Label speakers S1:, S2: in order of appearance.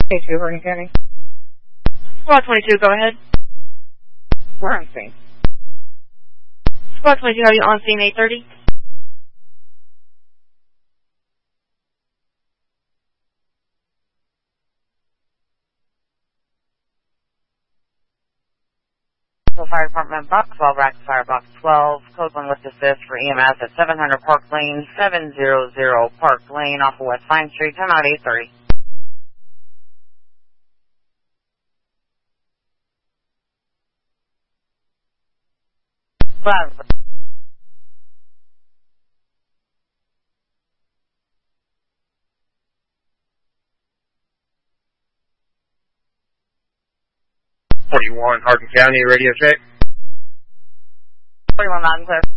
S1: Hey, Hardin County.
S2: Squad 22, go ahead.
S1: We're on scene.
S2: Squad 22, are you on scene 830?
S3: Fire Department, Box 12, Rack Fire Box 12, code 1 with assist for EMS at 700 Park Lane, 700 Park Lane off of West Vine Street, 10 out 830. Flat.
S4: 41 Hardin County, radio check.
S3: 41 loud and clear.